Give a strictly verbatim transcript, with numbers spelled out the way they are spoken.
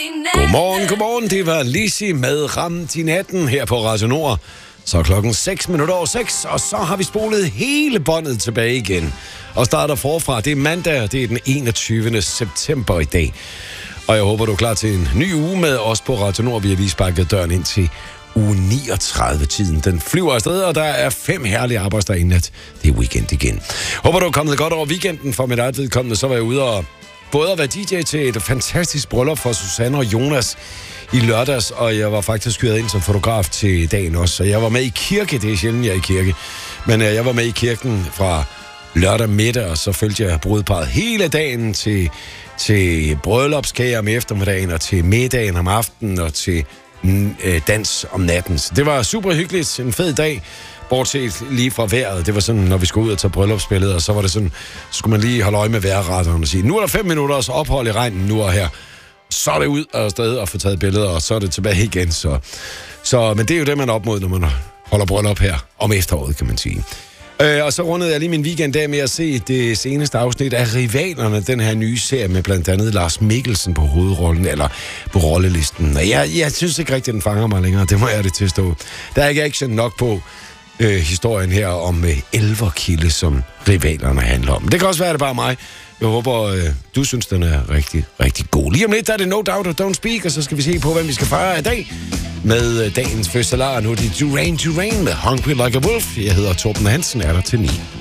Godmorgen, godmorgen. Det var Lissi med Ramt i natten her på Radio Nord. Så er klokken seks minutter over seks, og så har vi spolet hele båndet tilbage igen. Og starter forfra. Det er mandag, og det er den enogtyvende september i dag. Og jeg håber, du er klar til en ny uge med os på Radio Nord. Vi har lige sparket døren ind til uge niogtredive-tiden. Den flyver afsted, og der er fem herlige arbejdsdage inden, at det er weekend igen. Håber, du er kommet godt over weekenden. For mit eget vedkommende, så var jeg ude og både at være D J til et fantastisk bryllup for Susanne og Jonas i lørdags, og jeg var faktisk hyret ind som fotograf til dagen også. Så jeg var med i kirke, det er sjældent, jeg er i kirke, men jeg var med i kirken fra lørdag middag, og så følte jeg brudeparret hele dagen til, til bryllupskage om eftermiddagen, og til middagen om aftenen, og til øh, dans om natten. Så det var super hyggeligt, en fed dag, bortset lige fra vejret. Det var sådan, når vi skulle ud og tage bryllupsbilleder, og så var det sådan, så skulle man lige holde øje med vejrradaren og sige, nu er der fem minutters ophold i regnen nu og her. Så er det ud og afsted og få taget billeder, og så er det tilbage igen. Så, så, men det er jo det, man er op mod, når man holder bryllup her om efteråret, kan man sige. Øh, og så rundede jeg lige min weekend af med at se det seneste afsnit af Rivalerne, den her nye serie med blandt andet Lars Mikkelsen på hovedrollen, eller på rollelisten. Og jeg, jeg synes ikke rigtig, den fanger mig længere, det må jeg det tilstå. Der er ikke action nok på øh, historien her om øh, Elverkilde, som Rivalerne handler om. Det kan også være, at det bare mig. Jeg håber, øh, du synes, den er rigtig, rigtig god. Lige om lidt, der er det No Doubt og Don't Speak, og så skal vi se på, hvem vi skal fejre i dag med øh, dagens fødselar. Nu er det Duran Duran med Hungry Like a Wolf. Jeg hedder Torben Hansen, er der til ni.